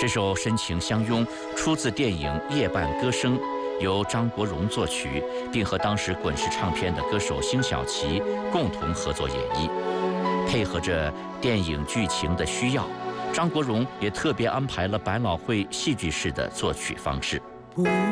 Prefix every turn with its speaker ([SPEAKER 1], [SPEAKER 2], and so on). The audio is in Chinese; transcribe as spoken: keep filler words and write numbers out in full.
[SPEAKER 1] 这首《深情相拥》出自电影《夜半歌声》，由张国荣作曲，并和当时滚石唱片的歌手辛晓琪共同合作演绎。配合着电影剧情的需要，张国荣也特别安排了百老汇戏剧式的作曲方式。